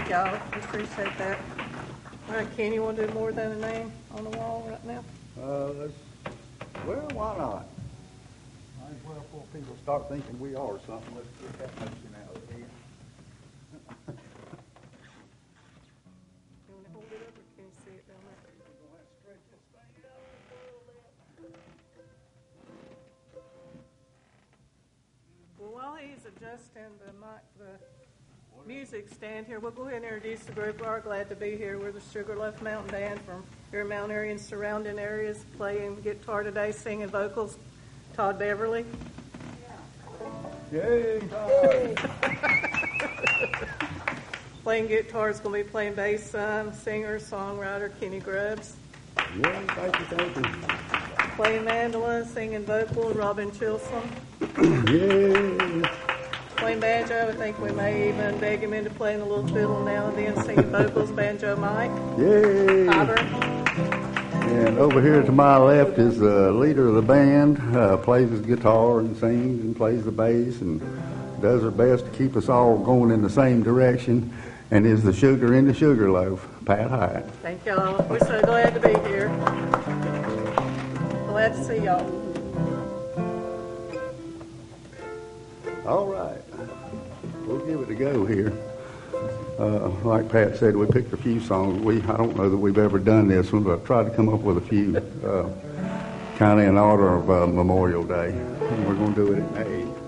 Thank y'all. We appreciate that. All right, Ken, you want to do more than a name on the wall right now? Well, why not? Might as well before people start thinking we are something. Let's get that notion out of here. You want to hold it up, or can you see it down there? Well, while he's adjusting the music stand here, we'll go ahead and introduce the group. We are glad to be here. We're the Sugarloaf Mountain Band from here in Mount Airy and surrounding areas, playing guitar today, singing vocals. Todd Beverly. Yay, Todd! Playing guitar is going to be playing bass, singer, songwriter Kenny Grubbs. Yay, thank you. Playing mandolin, singing vocal, Robin Chilson. Yay! Playing banjo, I think we may even beg him into playing a little fiddle now and then, singing vocals, Banjo Mike. Yay! Robert. And over here to my left is the leader of the band, plays his guitar and sings and plays the bass and does her best to keep us all going in the same direction, and is the sugar in the Sugarloaf, Pat Hyatt. Thank y'all. We're so glad to be here. Glad to see y'all. All right. We'll give it a go here. Like Pat said, we picked a few songs. I don't know that we've ever done this one, but I tried to come up with a few kind of in honor of Memorial Day. And we're going to do it in A.